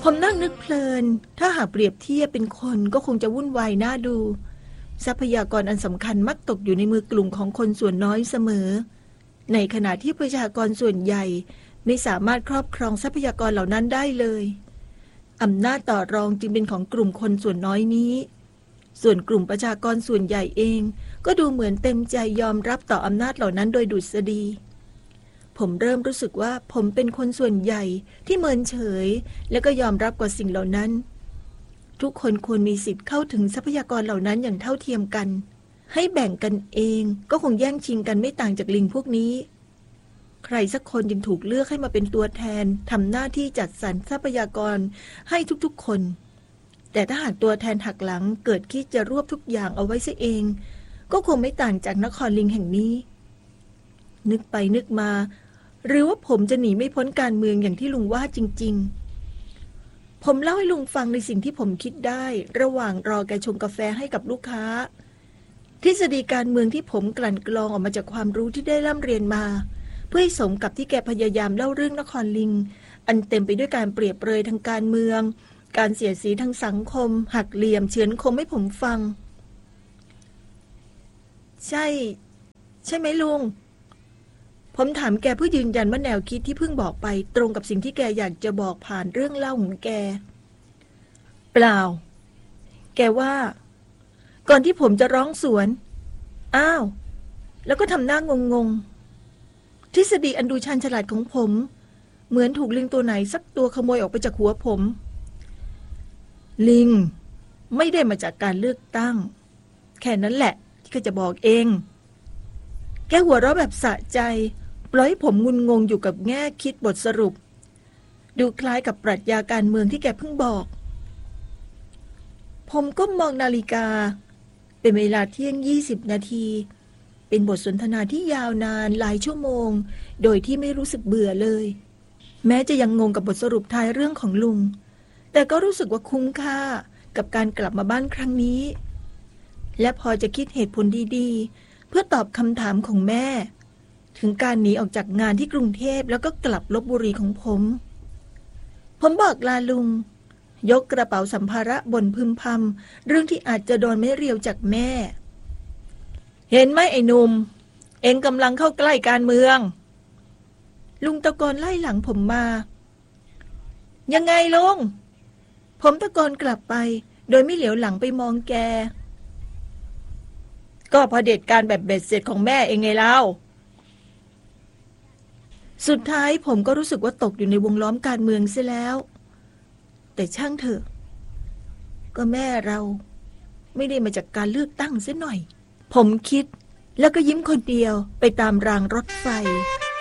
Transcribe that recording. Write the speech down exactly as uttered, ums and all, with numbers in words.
ผมนั่งนึกเพลินถ้าหากเปรียบเทียบเป็นคนก็คงจะวุ่นวายน่าดูทรัพยากรอันสำคัญมักตกอยู่ในมือกลุ่มของคนส่วนน้อยเสมอในขณะที่ประชากรส่วนใหญ่ไม่สามารถครอบครองทรัพยากรเหล่านั้นได้เลยอำนาจต่อรองจึงเป็นของกลุ่มคนส่วนน้อยนี้ส่วนกลุ่มประชากรส่วนใหญ่เองก็ดูเหมือนเต็มใจยอมรับต่ออำนาจเหล่านั้นโดยดุษฎีผมเริ่มรู้สึกว่าผมเป็นคนส่วนใหญ่ที่เมินเฉยและก็ยอมรับกับสิ่งเหล่านั้นทุกคนควรมีสิทธิ์เข้าถึงทรัพยากรเหล่านั้นอย่างเท่าเทียมกันให้แบ่งกันเองก็คงแย่งชิงกันไม่ต่างจากลิงพวกนี้ใครสักคนจึงถูกเลือกให้มาเป็นตัวแทนทำหน้าที่จัดสรรทรัพยากรให้ทุกๆคนแต่ถ้าหากตัวแทนหักหลังเกิดคิดจะรวบทุกอย่างเอาไว้ซะเองก็คงไม่ต่างจากนครลิงแห่งนี้นึกไปนึกมาหรือว่าผมจะหนีไม่พ้นการเมืองอย่างที่ลุงว่าจริงๆผมเล่าให้ลุงฟังในสิ่งที่ผมคิดได้ระหว่างรอแกชงกาแฟให้กับลูกค้าทฤษฎีการเมืองที่ผมกลั่นกรองออกมาจากความรู้ที่ได้ร่ำเรียนมาเพื่อให้สมกับที่แกพยายามเล่าเรื่องนครลิงอันเต็มไปด้วยการเปรียบเปรยทางการเมืองการเสียดสีทางสังคมหักเหลี่ยมเฉือนคมให้ผมฟังใช่ใช่ไหมลุงผมถามแกเพื่อยืนยันว่าแนวคิดที่เพิ่งบอกไปตรงกับสิ่งที่แกอยากจะบอกผ่านเรื่องเล่าของแกเปล่าแกว่าก่อนที่ผมจะร้องสวนอ้าวแล้วก็ทำหน้างงๆทฤษฎีอันดูชันฉลาดของผมเหมือนถูกลิงตัวไหนสักตัวขโมยออกไปจากหัวผมลิงไม่ได้มาจากการเลือกตั้งแค่นั้นแหละที่ก็จะบอกเองแกหัวเราะแบบสะใจปล่อยให้ผมงุนงงอยู่กับแง่คิดบทสรุปดูคล้ายกับปรัชญาการเมืองที่แกเพิ่งบอกผมก็มองนาฬิกาเป็นเวลาเที่ยงยี่สิบนาทีเป็นบทสนทนาที่ยาวนานหลายชั่วโมงโดยที่ไม่รู้สึกเบื่อเลยแม้จะยังงงกับบทสรุปท้ายเรื่องของลุงแต่ก็รู้สึกว่าคุ้มค่ากับการกลับมาบ้านครั้งนี้และพอจะคิดเหตุผลดีๆเพื่อตอบคำถามของแม่ถึงการหนีออกจากงานที่กรุงเทพแล้วก็กลับลพบุรีของผมผมบอกลาลุงยกกระเป๋าสัมภาระบนพึมพำเรื่องที่อาจจะโดนไม่เรียวจากแม่เห็นไหมไอ้หนุ่มเอ็งกำลังเข้าใกล้การเมืองลุงตะโกนไล่หลังผมมายังไงลุงผมตะโกนกลับไปโดยไม่เหลียวหลังไปมองแกก็พอเด็ดการแบบเบ็ดเสร็จของแม่เองไงเล่าสุดท้ายผมก็รู้สึกว่าตกอยู่ในวงล้อมการเมืองเสียแล้วแต่ช่างเถอะก็แม่เราไม่ได้มาจากการเลือกตั้งเสียหน่อยผมคิดแล้วก็ยิ้มคนเดียวไปตามรางรถไฟ